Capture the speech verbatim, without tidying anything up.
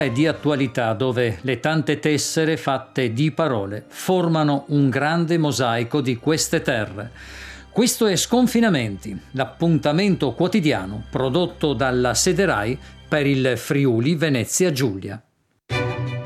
E di attualità dove le tante tessere fatte di parole formano un grande mosaico di queste terre. Questo è Sconfinamenti, l'appuntamento quotidiano prodotto dalla Sede Rai per il Friuli Venezia Giulia.